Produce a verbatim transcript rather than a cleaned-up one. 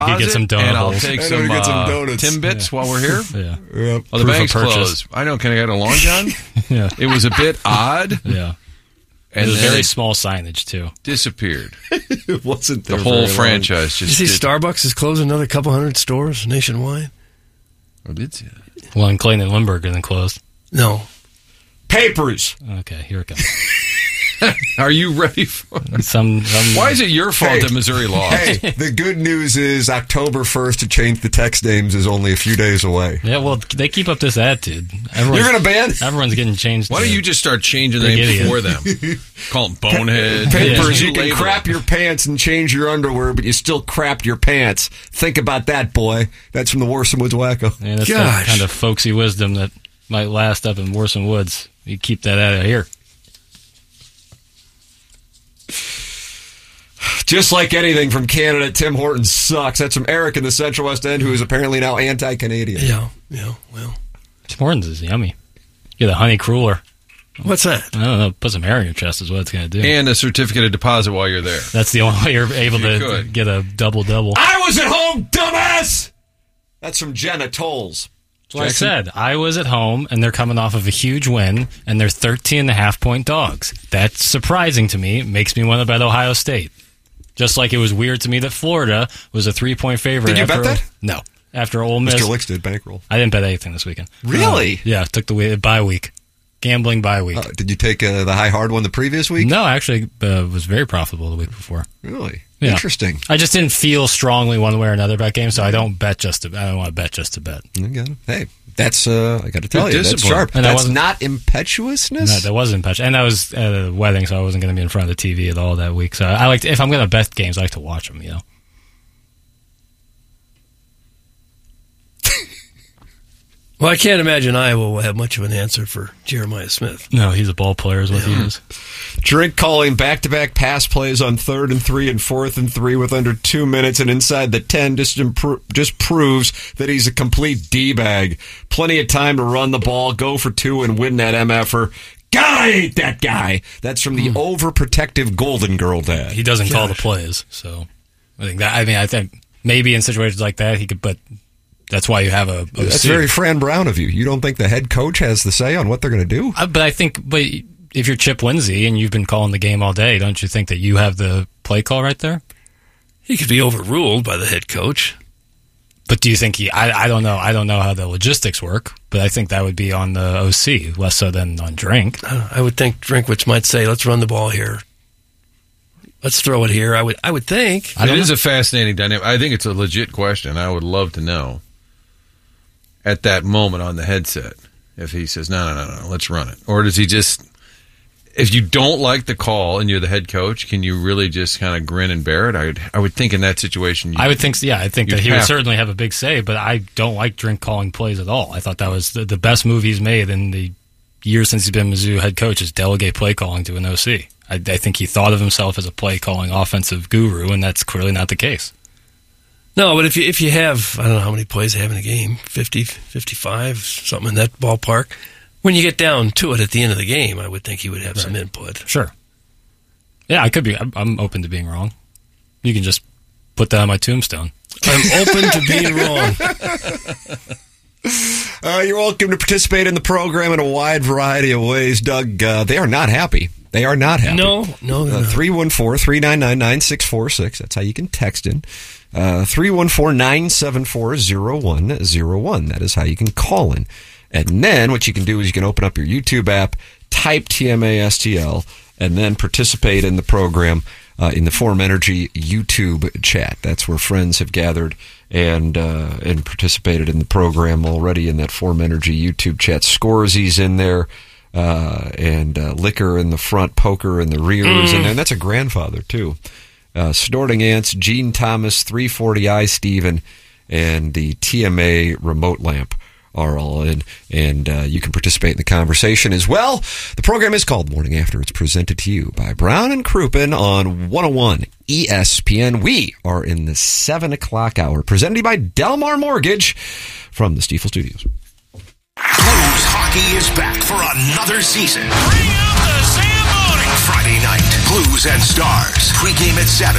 You get some donut and I'll holes. take I know some, you get some uh, donuts. Timbits Yeah. while we're here. Yeah. Yep. Oh, the Proof of bank's purchase. closed. I know. Can I get a long john? Yeah. It was a bit odd, Yeah. and It was then very it small signage, too. disappeared. It wasn't The there whole very long. franchise You just see, did. Starbucks is closing another couple hundred stores nationwide. I did see that. Well, in Clayton and Lindbergh and then closed. No. Papers. Okay, here it comes. Are you ready for Some, some, Why is it your fault Hey. that Missouri lost? Hey, the good news is October first to change the text names is only a few days away. Yeah, well, they keep up this attitude. Everyone's, You're going to ban? Everyone's getting changed. Why to- don't you just start changing the Big names idiot. for them? Call them bonehead. Papers, Yeah. you can Label crap them. your pants and change your underwear, but you still crapped your pants. Think about that, boy. That's from the Warson Woods Wacko. Yeah, that's Gosh. the kind of folksy wisdom that might last up in Warson Woods. You keep that out of here. Just like anything from Canada, Tim Horton sucks. That's from Eric in the Central West End, who is apparently now anti-Canadian. Yeah. Yeah. Well. Tim Hortons is yummy. Get a honey cruller. What's that? I don't know. Put some hair in your chest is what it's going to do. And a certificate of deposit while you're there. That's the only way you're able You to could. get a double-double. I was at home, dumbass! That's from Jenna Tolles. Well, I said, I was at home, and they're coming off of a huge win, and they're thirteen and a half point dogs. That's surprising to me. It makes me want to bet Ohio State. Just like it was weird to me that Florida was a three-point favorite. Did you after, bet that? No. After Ole Miss. Mister Licks did bankroll. I didn't bet anything this weekend. Really? Uh, yeah, took the week- bye week. Gambling bye week. Uh, did you take uh, the high hard one the previous week? No, actually, uh, was very profitable the week before. Really? Yeah. Interesting. I just didn't feel strongly one way or another about games, so I don't bet just to. I don't want to bet just to bet. I got it. Hey, that's, uh, I got to tell Good you, that's discipline. sharp. And that That's wasn't- not impetuousness? No, that wasn't patch, and that was at a wedding, so I wasn't going to be in front of the T V at all that week. So I like to, if I'm going to bet games, I like to watch them. You know. Well, I can't imagine Iowa will have much of an answer for Jeremiah Smith. No, he's a ball player, is what he is. Drink calling back-to-back pass plays on third and three and fourth and three with under two minutes and inside the ten just impro- just proves that he's a complete D-bag. Plenty of time to run the ball, go for two, and win that M F-er. God, I hate that guy. That's from the overprotective Golden Girl dad. He doesn't call the plays, so I think that. I mean, I think maybe in situations like that he could, but that's why you have a. a That's C. very Fran Brown of you. You don't think the head coach has the say on what they're going to do? Uh, but I think, but if you're Chip Lindsey and you've been calling the game all day, don't you think that you have the play call right there? He could be overruled by the head coach. But do you think he? I, I don't know. I don't know how the logistics work, but I think that would be on the O C less so than on Drink. I, I would think Drinkwitz might say, "Let's run the ball here. Let's throw it here." I would. I would think. I It don't is know. a fascinating dynamic. I think it's a legit question. I would love to know at that moment on the headset if he says, no, no, no, no, let's run it. Or does he just, if you don't like the call and you're the head coach, can you really just kind of grin and bear it? I would, I would think in that situation. You, I would think, so, yeah, I think You'd that he would have to. certainly have a big say, but I don't like Drink calling plays at all. I thought that was the, the best move he's made in the years since he's been Mizzou head coach is delegate play calling to an O C. I, I think he thought of himself as a play calling offensive guru, and that's clearly not the case. No, but if you if you have, I don't know how many plays they have in a game, fifty, fifty-five, something in that ballpark. When you get down to it at the end of the game, I would think he would have some input. Sure. Yeah, I could be. I'm, I'm open to being wrong. You can just put that on my tombstone. I'm open to being wrong. Uh, you're welcome to participate in the program in a wide variety of ways, Doug. Uh, they are not happy. They are not happy. No, no, they're Uh, not. three one four, three nine nine, nine six four six. That's how you can text in. Uh, three one four, nine seven four, zero one zero one. That is how you can call in. And then what you can do is you can open up your YouTube app, type T M A S T L, and then participate in the program uh, in the Forum Energy YouTube chat. That's where friends have gathered and uh, and participated in the program already in that Forum Energy YouTube chat. Scorzy's in there. Uh, and uh, liquor in the front, poker in the rears, and, and that's a grandfather too. Uh, Snorting Ants, Gene Thomas, three forty I Steven, and the T M A remote lamp are all in, and uh, you can participate in the conversation as well. The program is called Morning After. It's presented to you by Brown and Crouppen on one oh one E S P N. We are in the seven o'clock hour, presented to you by Delmar Mortgage from the Stiefel Studios. Blues hockey is back for another season. Bring out the Zamboni! Friday night, Blues and Stars. Pre-game at seven